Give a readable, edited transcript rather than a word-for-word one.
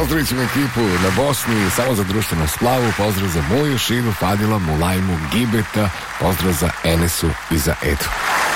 Pozdravit ćemo ekipu na Bosni, samo za društvenu slavu. Pozdrav za Muju, Šinu, Fadila, Mulajmu, Gibeta. Pozdrav za Enesu i za Edu.